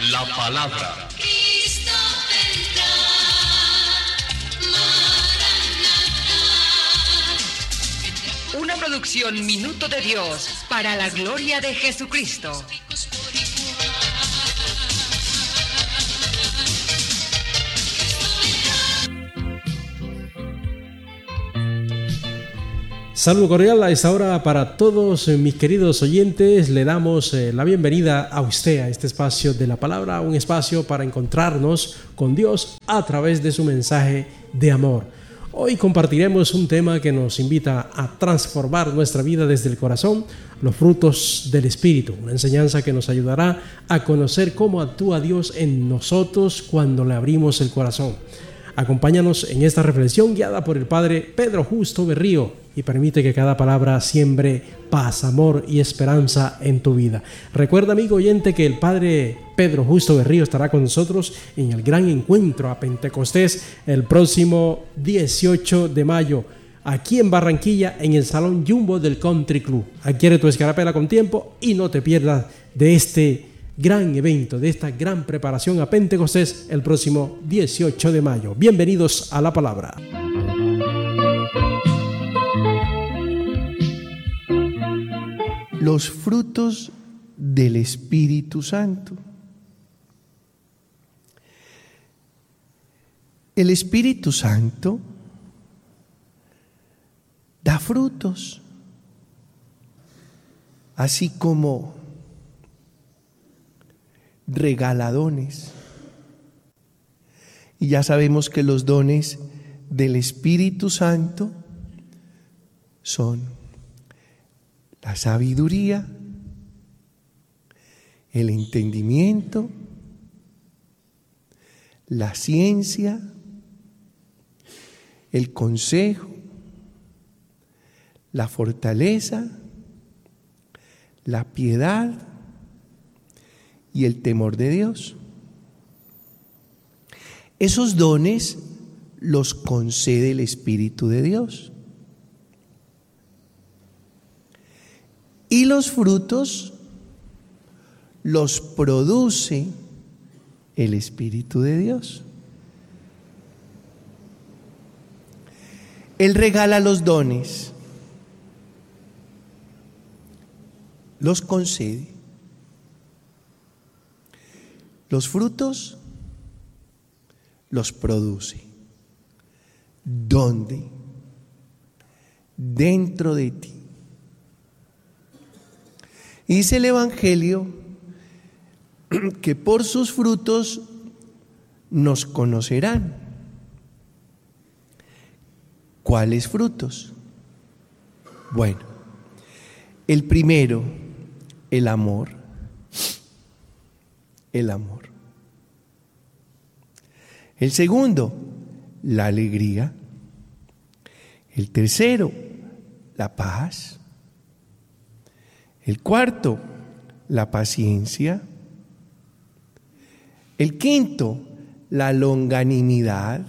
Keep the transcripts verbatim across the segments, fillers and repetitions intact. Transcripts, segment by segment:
la palabra. Cristo vendrá, Maranatha. Una producción Minuto de Dios para la gloria de Jesucristo. Saludo cordial a esta hora para todos mis queridos oyentes. Le damos eh, la bienvenida a usted a este espacio de la palabra, un espacio para encontrarnos con Dios a través de su mensaje de amor. Hoy compartiremos un tema que nos invita a transformar nuestra vida desde el corazón, los frutos del Espíritu, una enseñanza que nos ayudará a conocer cómo actúa Dios en nosotros cuando le abrimos el corazón. Acompáñanos en esta reflexión guiada por el Padre Pedro Justo Berrío y permite que cada palabra siembre paz, amor y esperanza en tu vida. Recuerda, amigo oyente, que el Padre Pedro Justo Berrío estará con nosotros en el gran encuentro a Pentecostés el próximo dieciocho de mayo, aquí en Barranquilla, en el Salón Jumbo del Country Club. Adquiere tu escarapela con tiempo y no te pierdas de este gran evento, de esta gran preparación a Pentecostés el próximo dieciocho de mayo. Bienvenidos a la palabra. Los frutos del Espíritu Santo. El Espíritu Santo da frutos, así como regala dones. Y ya sabemos que los dones del Espíritu Santo son la sabiduría, el entendimiento, la ciencia, el consejo, la fortaleza, la piedad y el temor de Dios. Esos dones los concede el Espíritu de Dios. Y los frutos los produce el Espíritu de Dios. Él regala los dones, los concede. Los frutos los produce. ¿Dónde? Dentro de ti. Y dice el Evangelio que por sus frutos nos conocerán. ¿Cuáles frutos? Bueno, el primero, el amor. El amor. El segundo, la alegría. El tercero, la paz. El cuarto, la paciencia. El quinto, la longanimidad.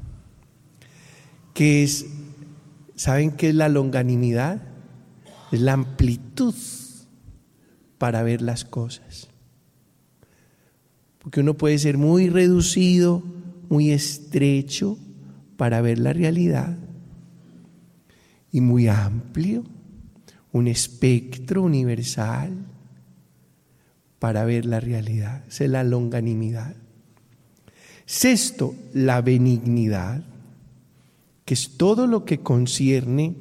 ¿Qué es? ¿Saben qué es la longanimidad? Es la amplitud para ver las cosas. Porque uno puede ser muy reducido, muy estrecho para ver la realidad y muy amplio, un espectro universal para ver la realidad. Esa es la longanimidad. Sexto, la benignidad, que es todo lo que concierne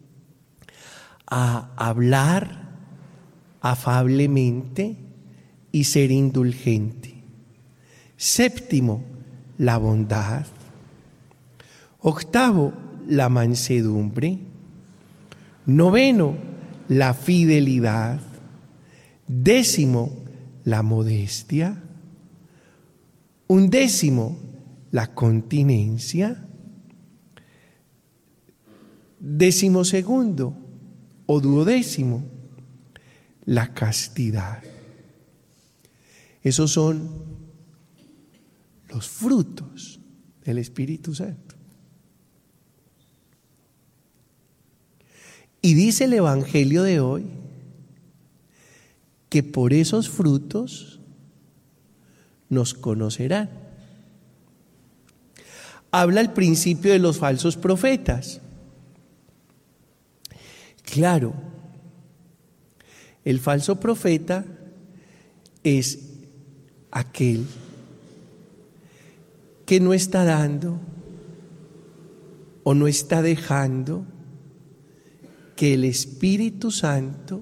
a hablar afablemente y ser indulgente. Séptimo, la bondad. Octavo, la mansedumbre. Noveno, la fidelidad. Décimo, la modestia. Undécimo, la continencia. Décimo segundo o duodécimo, la castidad. Esos son los frutos del Espíritu Santo. Y dice el Evangelio de hoy que por esos frutos nos conocerán. Habla al principio de los falsos profetas. Claro, el falso profeta es aquel que no está dando o no está dejando que el Espíritu Santo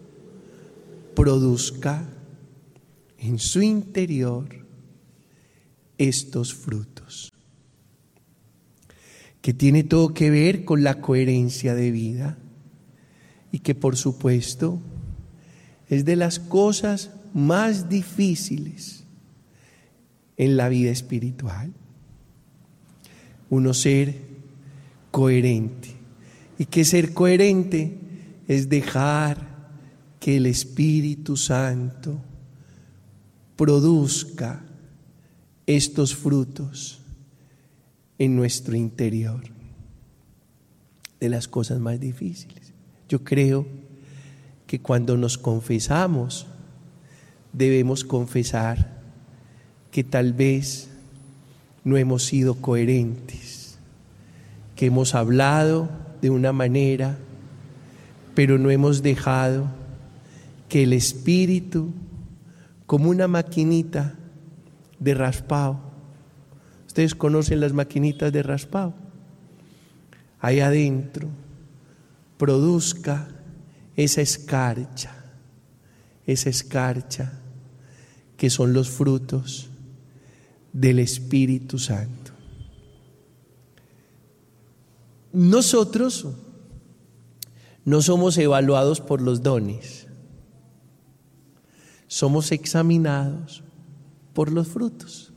produzca en su interior estos frutos, que tiene todo que ver con la coherencia de vida y que por supuesto es de las cosas más difíciles en la vida espiritual, uno ser coherente. Y que ser coherente es dejar que el Espíritu Santo produzca estos frutos en nuestro interior. De las cosas más difíciles. Yo creo que cuando nos confesamos, debemos confesar que tal vez no hemos sido coherentes, que hemos hablado de una manera, pero no hemos dejado que el Espíritu, como una maquinita de raspado, ustedes conocen las maquinitas de raspado, ahí adentro produzca esa escarcha, esa escarcha que son los frutos del Espíritu Santo. Nosotros no somos evaluados por los dones, somos examinados por los frutos.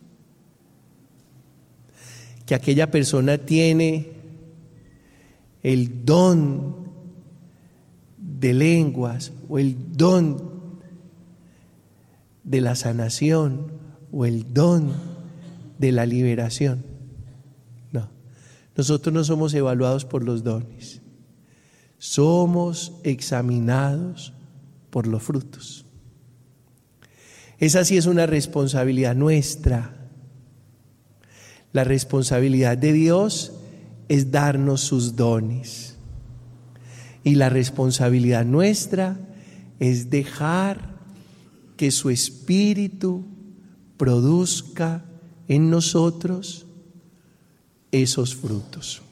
Que aquella persona tiene el don de lenguas o el don de la sanación o el don de la liberación. No, nosotros no somos evaluados por los dones, somos examinados por los frutos. Esa sí es una responsabilidad nuestra. La responsabilidad de Dios es darnos sus dones. Y la responsabilidad nuestra es dejar que su Espíritu produzca en nosotros esos frutos.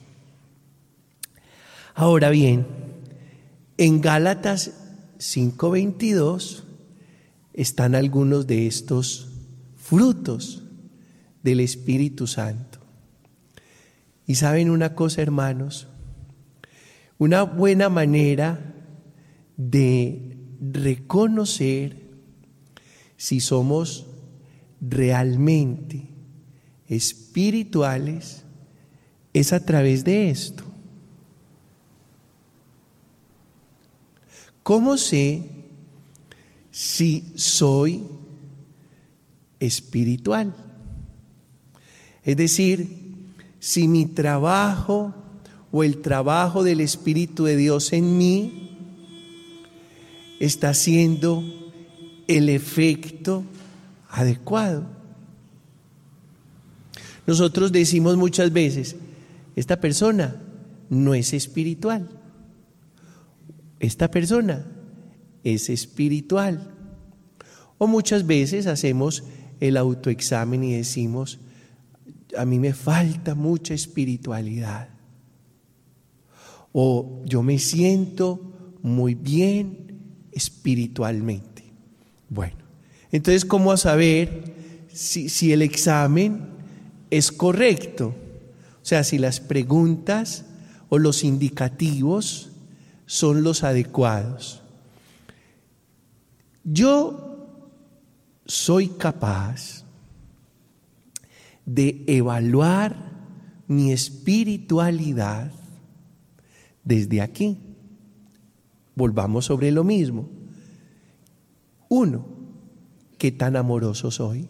Ahora bien, en Gálatas cinco veintidós están algunos de estos frutos del Espíritu Santo. Y saben una cosa, hermanos, una buena manera de reconocer si somos realmente espirituales es a través de esto. ¿Cómo sé si soy espiritual? Es decir, si mi trabajo o el trabajo del Espíritu de Dios en mí está haciendo el efecto adecuado. Nosotros decimos muchas veces, esta persona no es espiritual, esta persona es espiritual. O muchas veces hacemos el autoexamen y decimos, a mí me falta mucha espiritualidad. O yo me siento muy bien espiritualmente. Bueno, entonces, ¿cómo saber si, si el examen es correcto? O sea, si las preguntas o los indicativos son los adecuados. Yo soy capaz de evaluar mi espiritualidad desde aquí. Volvamos sobre lo mismo. Uno, ¿qué tan amoroso soy?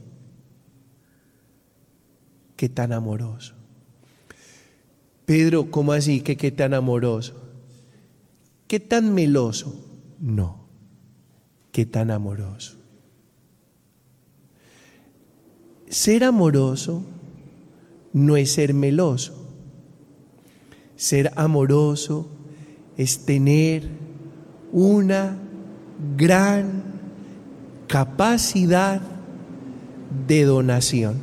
¿Qué tan amoroso? Pedro, ¿cómo así que qué tan amoroso? ¿Qué tan meloso? No, ¿qué tan amoroso? ser amoroso no es ser meloso. Ser amoroso es tener una gran capacidad de donación.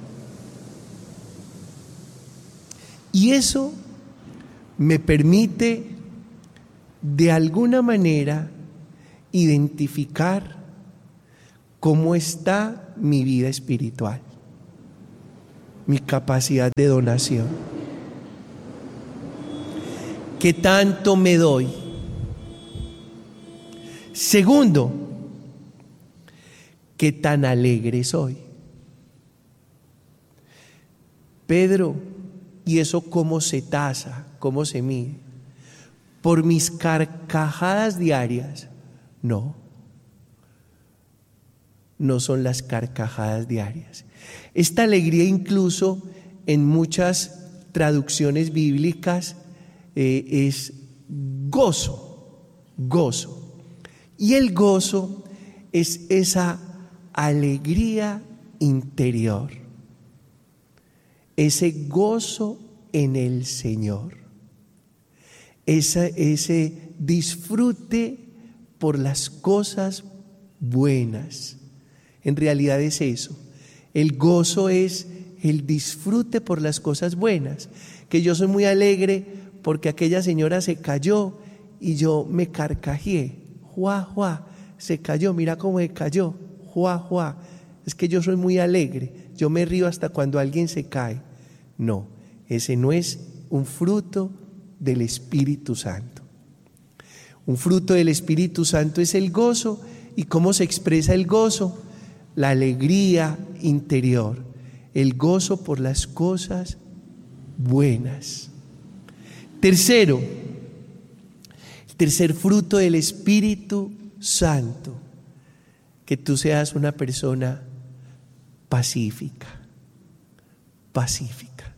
Y eso me permite de alguna manera identificar cómo está mi vida espiritual, mi capacidad de donación. ¿Qué tanto me doy? Segundo, ¿qué tan alegre soy? Pedro, ¿y eso cómo se tasa? ¿Cómo se mide? ¿Por mis carcajadas diarias? No, no son las carcajadas diarias. Esta alegría incluso en muchas traducciones bíblicas eh, es gozo, gozo. Y el gozo es esa alegría interior, ese gozo en el Señor, esa, ese disfrute por las cosas buenas. En realidad es eso. El gozo es el disfrute por las cosas buenas. Que yo soy muy alegre porque aquella señora se cayó y yo me carcajeé. Juá, juá, se cayó, mira cómo se cayó. Juá, juá. Es que yo soy muy alegre. Yo me río hasta cuando alguien se cae. No, ese no es un fruto del Espíritu Santo. Un fruto del Espíritu Santo es el gozo. ¿Y cómo se expresa el gozo? La alegría interior, el gozo por las cosas buenas. Tercero, el tercer fruto del Espíritu Santo, que tú seas una persona pacífica, pacífica.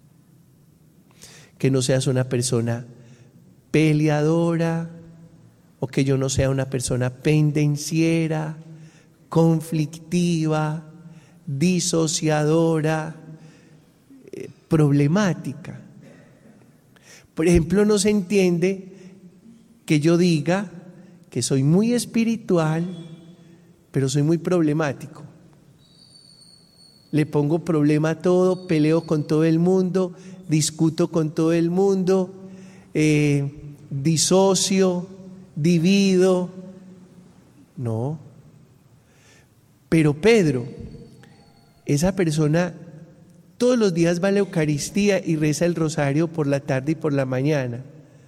Que no seas una persona peleadora, o que yo no sea una persona pendenciera, conflictiva, disociadora, eh, problemática. Por ejemplo, no se entiende que yo diga que soy muy espiritual, pero soy muy problemático. Le pongo problema a todo, peleo con todo el mundo, discuto con todo el mundo, eh, disocio, divido. No. Pero Pedro, esa persona, todos los días va a la Eucaristía y reza el rosario por la tarde y por la mañana.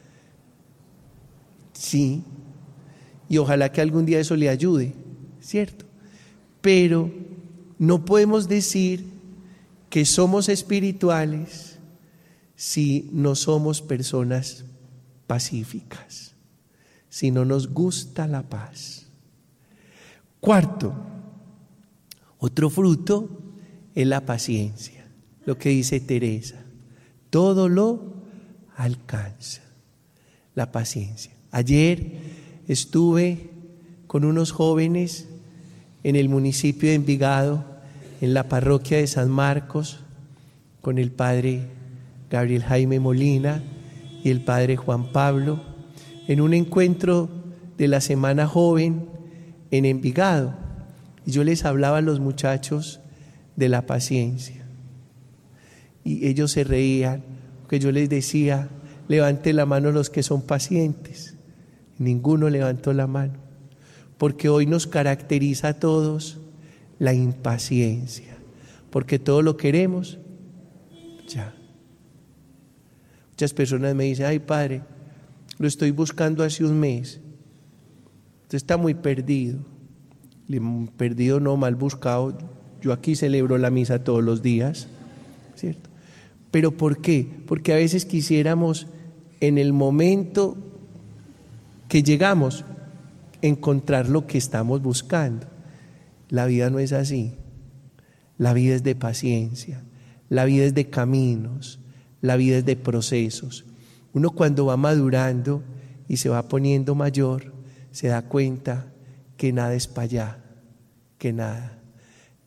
Sí, y ojalá que algún día eso le ayude, ¿cierto? Pero no podemos decir que somos espirituales si no somos personas pacíficas, si no nos gusta la paz. Cuarto, otro fruto es la paciencia, lo que dice Teresa, todo lo alcanza, la paciencia. Ayer estuve con unos jóvenes en el municipio de Envigado, en la parroquia de San Marcos, con el padre Gabriel Jaime Molina y el padre Juan Pablo, en un encuentro de la Semana Joven en Envigado. Y yo les hablaba a los muchachos de la paciencia. Y ellos se reían, porque yo les decía, levante la mano los que son pacientes. Ninguno levantó la mano, porque hoy nos caracteriza a todos la impaciencia, porque todo lo queremos ya. Muchas personas me dicen, ay padre, lo estoy buscando hace un mes, usted está muy perdido. Perdido no, mal buscado. Yo aquí celebro la misa todos los días, ¿cierto? ¿Pero por qué? Porque a veces quisiéramos en el momento que llegamos encontrar lo que estamos buscando. La vida no es así. La vida es de paciencia, la vida es de caminos, la vida es de procesos. Uno cuando va madurando y se va poniendo mayor, se da cuenta que nada es para allá, que nada,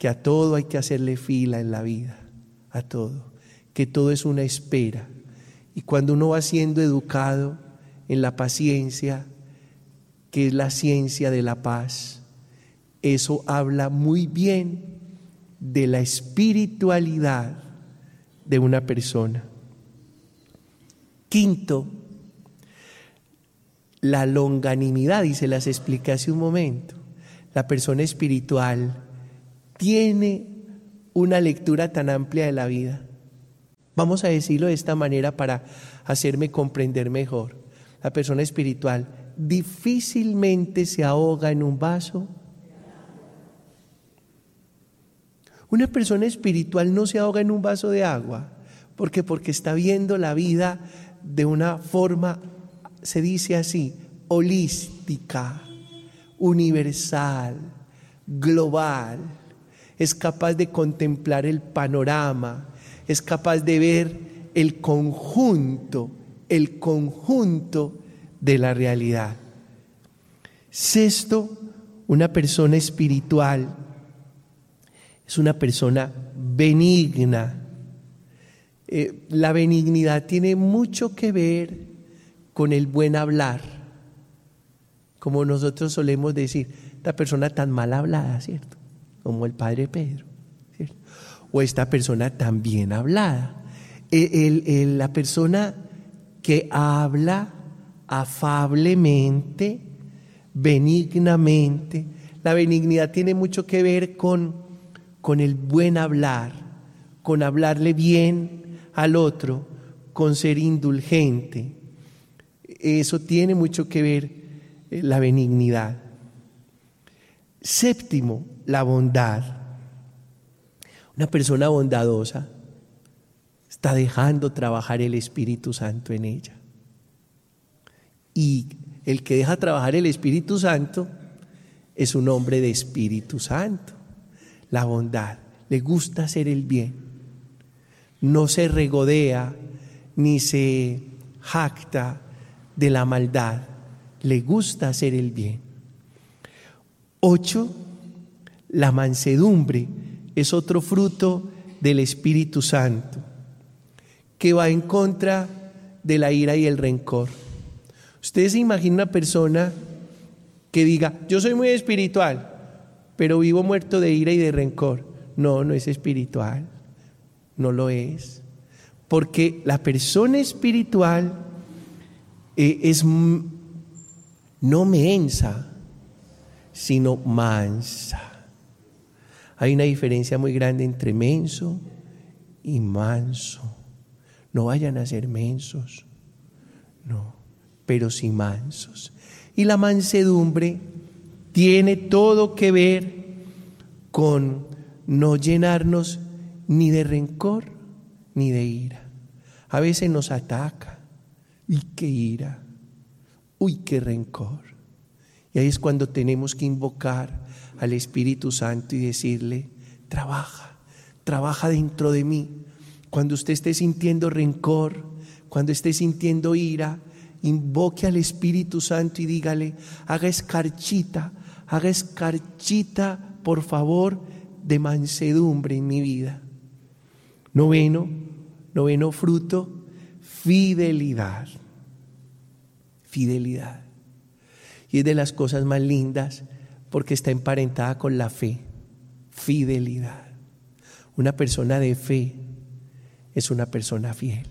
que a todo hay que hacerle fila en la vida, a todo, que todo es una espera. Y cuando uno va siendo educado en la paciencia, que es la ciencia de la paz, eso habla muy bien de la espiritualidad de una persona. Quinto, la longanimidad, y se las expliqué hace un momento. La persona espiritual tiene una lectura tan amplia de la vida. Vamos a decirlo de esta manera para hacerme comprender mejor. La persona espiritual difícilmente se ahoga en un vaso. Una persona espiritual no se ahoga en un vaso de agua. ¿Por qué? Porque está viendo la vida de una forma, se dice así, holística, universal, global. Es capaz de contemplar el panorama, es capaz de ver el conjunto, el conjunto de la realidad. Sexto, una persona espiritual es una persona benigna. Eh, la benignidad tiene mucho que ver con el buen hablar. Como nosotros solemos decir, esta persona tan mal hablada, ¿cierto? Como el padre Pedro, ¿cierto? O esta persona tan bien hablada. El, el, el, la persona que habla afablemente, benignamente. La benignidad tiene mucho que ver con, con el buen hablar, con hablarle bien al otro, con ser indulgente. Eso tiene mucho que ver eh, la benignidad. Séptimo, la bondad. Una persona bondadosa está dejando trabajar el Espíritu Santo en ella. Y el que deja trabajar el Espíritu Santo es un hombre de Espíritu Santo. La bondad, le gusta hacer el bien. No se regodea ni se jacta de la maldad. Le gusta hacer el bien. Ocho, la mansedumbre es otro fruto del Espíritu Santo que va en contra de la ira y el rencor. Ustedes se imaginan una persona que diga, yo soy muy espiritual, pero vivo muerto de ira y de rencor. No, no es espiritual, no lo es. Porque la persona espiritual eh, es m- no mensa, sino mansa. Hay una diferencia muy grande entre menso y manso. No vayan a ser mensos, no, pero sí mansos. Y la mansedumbre tiene todo que ver con no llenarnos ni de rencor ni de ira. A veces nos ataca, uy, qué ira, uy, qué rencor. Y ahí es cuando tenemos que invocar al Espíritu Santo y decirle, trabaja, trabaja dentro de mí. Cuando usted esté sintiendo rencor, cuando esté sintiendo ira, invoque al Espíritu Santo y dígale, haga escarchita, haga escarchita, por favor, de mansedumbre en mi vida. Noveno, noveno fruto, fidelidad. Fidelidad. Y es de las cosas más lindas porque está emparentada con la fe. Fidelidad. Una persona de fe es una persona fiel.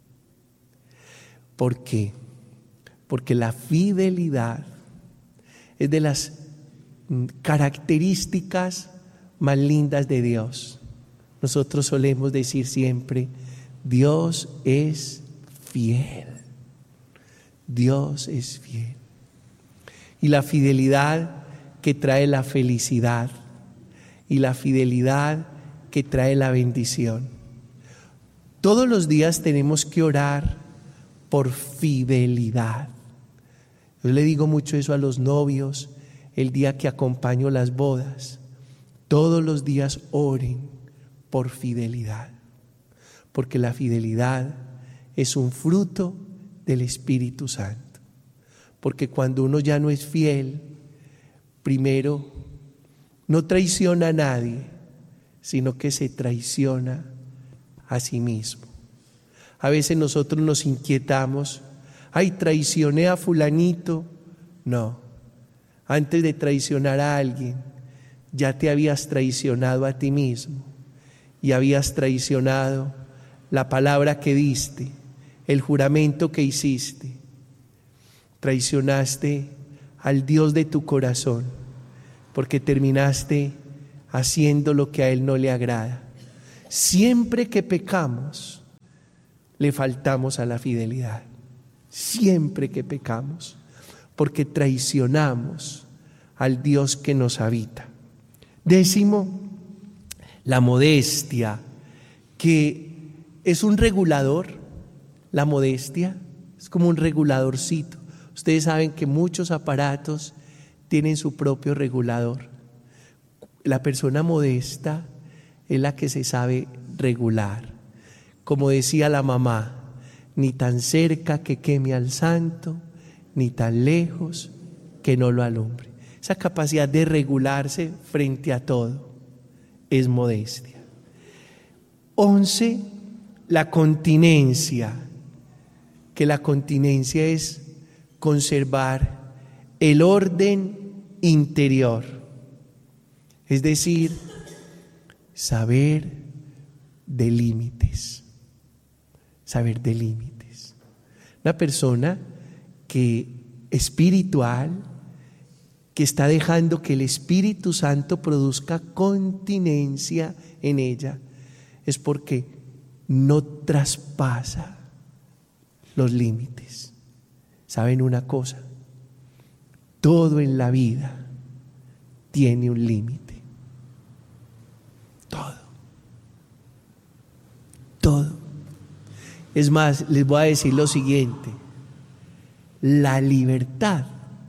¿Por qué? Porque la fidelidad es de las características más lindas de Dios. Nosotros solemos decir siempre, Dios es fiel. Dios es fiel. Y la fidelidad que trae la felicidad y la fidelidad que trae la bendición. Todos los días tenemos que orar por fidelidad. Yo le digo mucho eso a los novios el día que acompaño las bodas. Todos los días oren por fidelidad, porque la fidelidad es un fruto del Espíritu Santo. Porque cuando uno ya no es fiel, primero, no traiciona a nadie, sino que se traiciona a sí mismo. A veces nosotros nos inquietamos, ay, traicioné a fulanito. No, antes de traicionar a alguien, ya te habías traicionado a ti mismo y habías traicionado la palabra que diste, el juramento que hiciste. Traicionaste al Dios de tu corazón porque terminaste haciendo lo que a Él no le agrada. Siempre que pecamos, le faltamos a la fidelidad. Siempre que pecamos, porque traicionamos al Dios que nos habita. Décimo, la modestia, que es un regulador. La modestia es como un reguladorcito. Ustedes saben que muchos aparatos tienen su propio regulador. La persona modesta es la que se sabe regular. Como decía la mamá, ni tan cerca que queme al santo, ni tan lejos que no lo alumbre. Esa capacidad de regularse frente a todo es modestia. Once, la continencia, que la continencia es conservar el orden interior, es decir, saber de límites, saber de límites. Una persona que espiritual, que está dejando que el Espíritu Santo produzca continencia en ella, es porque no traspasa los límites. ¿Saben una cosa? Todo en la vida tiene un límite. Todo. Todo. Es más, les voy a decir lo siguiente. La libertad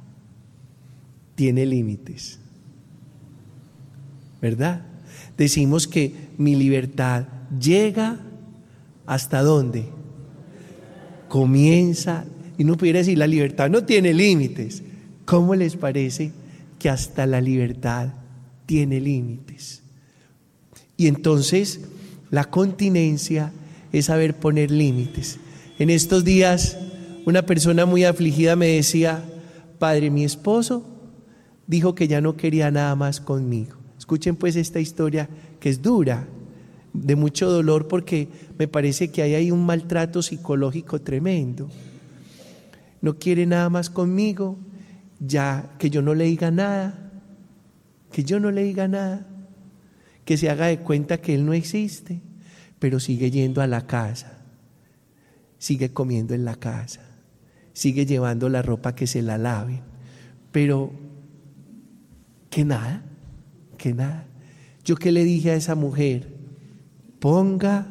tiene límites. ¿Verdad? Decimos que mi libertad llega hasta dónde comienza, y uno pudiera decir la libertad no tiene límites. ¿Cómo les parece que hasta la libertad tiene límites? Y entonces la continencia es saber poner límites. En estos días una persona muy afligida me decía: padre, mi esposo dijo que ya no quería nada más conmigo. Escuchen pues esta historia que es dura, de mucho dolor, porque me parece que hay ahí un maltrato psicológico tremendo. No quiere nada más conmigo, ya que yo no le diga nada, que yo no le diga nada, que se haga de cuenta que él no existe, pero sigue yendo a la casa, sigue comiendo en la casa, sigue llevando la ropa que se la laven, pero que nada, que nada. Yo que le dije a esa mujer, ponga,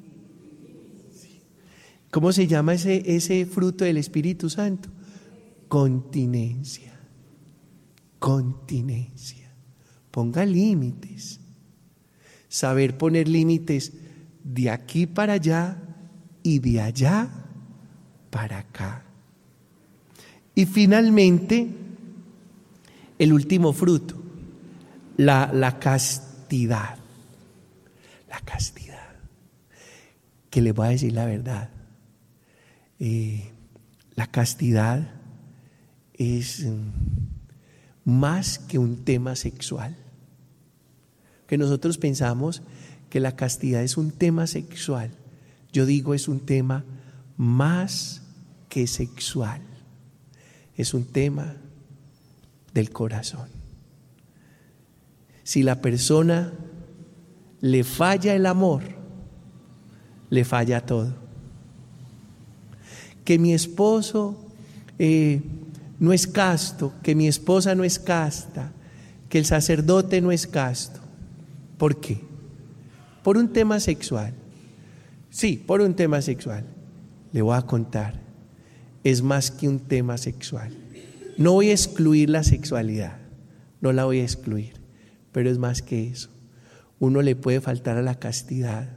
¿cómo se llama ese, ese fruto del Espíritu Santo? Continencia, continencia. Ponga límites. Saber poner límites de aquí para allá y de allá para acá. Y finalmente, el último fruto, la, la castidad. La castidad. Que les voy a decir la verdad. Eh, la castidad es más que un tema sexual. Que nosotros pensamos que la castidad es un tema sexual. Yo digo, es un tema más que sexual. Es un tema del corazón. Si la persona le falla el amor, le falla todo. Que mi esposo eh, no es casto, que mi esposa no es casta, que el sacerdote no es casto. ¿Por qué? Por un tema sexual. Sí, por un tema sexual. Le voy a contar. Es más que un tema sexual. No voy a excluir la sexualidad, no la voy a excluir, pero es más que eso. Uno le puede faltar a la castidad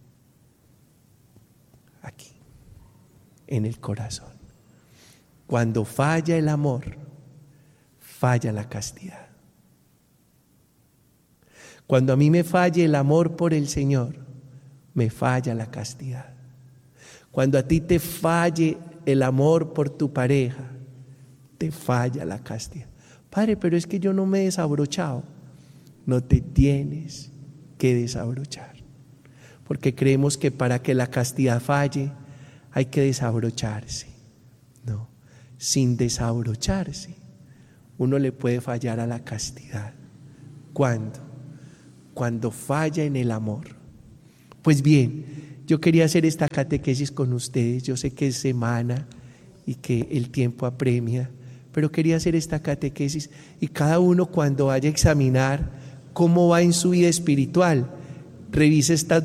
aquí, en el corazón. Cuando falla el amor, falla la castidad. Cuando a mí me falle el amor por el Señor, me falla la castidad. Cuando a ti te falle el amor por tu pareja, te falla la castidad. Padre, pero es que yo no me he desabrochado. No te tienes que desabrochar, porque creemos que para que la castidad falle hay que desabrocharse. No, sin desabrocharse uno le puede fallar a la castidad. ¿Cuándo? Cuando falla en el amor. Pues bien, yo quería hacer esta catequesis con ustedes. Yo sé que es semana y que el tiempo apremia, pero quería hacer esta catequesis, y cada uno, cuando vaya a examinar cómo va en su vida espiritual, revise estas